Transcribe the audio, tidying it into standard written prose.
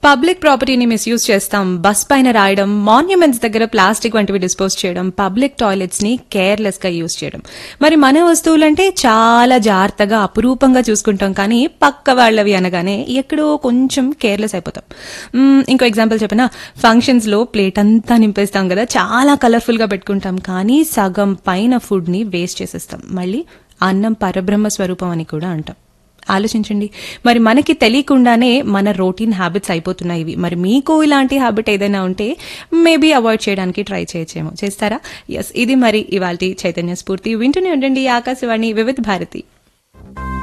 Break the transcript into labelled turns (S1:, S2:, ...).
S1: Public ప్రాపర్టీని misuse చేస్తాం, bus పైన రాయడం, మాన్యుమెంట్స్ దగ్గర ప్లాస్టిక్ వంటివి డిస్పోజ్ చేయడం, పబ్లిక్ టాయిలెట్స్ ని కేర్లెస్ గా యూజ్ చేయడం. మరి మన వస్తువులంటే చాలా జాగ్రత్తగా అపురూపంగా చూసుకుంటాం, కానీ పక్క వాళ్ళవి అనగానే ఎక్కడో కొంచెం కేర్లెస్ అయిపోతాం. ఇంకో ఎగ్జాంపుల్ చెప్పనా, ఫంక్షన్స్ లో ప్లేట్ అంతా నింపేస్తాం కదా, చాలా కలర్ఫుల్ గా పెట్టుకుంటాం, కానీ సగం పైన ఫుడ్ ని వేస్ట్ చేసేస్తాం. మళ్ళీ అన్నం పరబ్రహ్మ స్వరూపం అని కూడా అంటాం. ఆలోచించండి, మరి మనకి తెలియకుండానే మన రొటీన్ హ్యాబిట్స్ అయిపోతున్నాయి ఇవి. మరి మీకు ఇలాంటి హ్యాబిట్ ఏదైనా ఉంటే మేబీ అవాయిడ్ చేయడానికి ట్రై చేయొచ్చేమో. చేస్తారా? ఎస్, ఇది మరి ఇవాల్టి చైతన్య స్ఫూర్తి. వింటూనే ఉండండి ఆకాశవాణి వివిధ భారతి.